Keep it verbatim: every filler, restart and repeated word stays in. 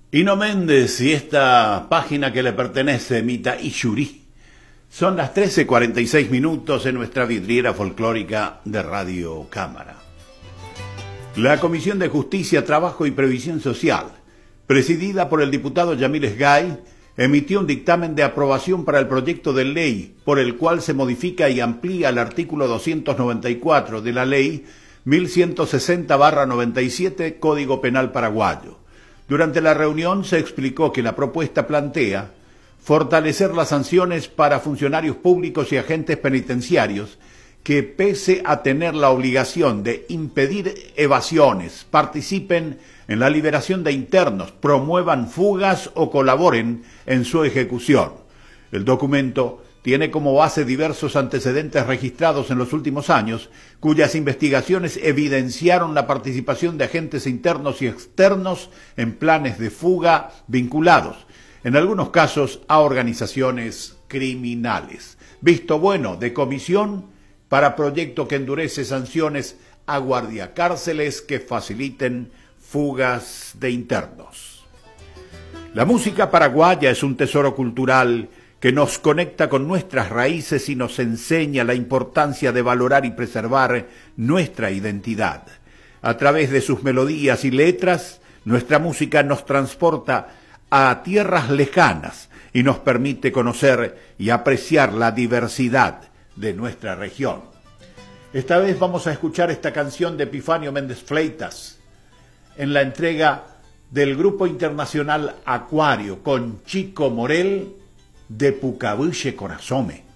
Hino Méndez y esta página que le pertenece, Mita Ishuri. Son las trece cuarenta y seis minutos en nuestra vidriera folclórica de Radio Cámara. La Comisión de Justicia, Trabajo y Previsión Social, presidida por el diputado Yamil Esgay, emitió un dictamen de aprobación para el proyecto de ley por el cual se modifica y amplía el artículo doscientos noventa y cuatro de la ley mil ciento sesenta barra noventa y siete Código Penal Paraguayo. Durante la reunión se explicó que la propuesta plantea fortalecer las sanciones para funcionarios públicos y agentes penitenciarios que, pese a tener la obligación de impedir evasiones, participen en la liberación de internos, promuevan fugas o colaboren en su ejecución. El documento tiene como base diversos antecedentes registrados en los últimos años, cuyas investigaciones evidenciaron la participación de agentes internos y externos en planes de fuga vinculados, en algunos casos, a organizaciones criminales. Visto bueno de comisión para proyecto que endurece sanciones a guardiacárceles que faciliten fugas de internos. La música paraguaya es un tesoro cultural que nos conecta con nuestras raíces y nos enseña la importancia de valorar y preservar nuestra identidad. A través de sus melodías y letras, nuestra música nos transporta a tierras lejanas y nos permite conocer y apreciar la diversidad de nuestra región. Esta vez vamos a escuchar esta canción de Epifanio Méndez Fleitas en la entrega del Grupo Internacional Acuario con Chico Morel de Pucabuche Corazome.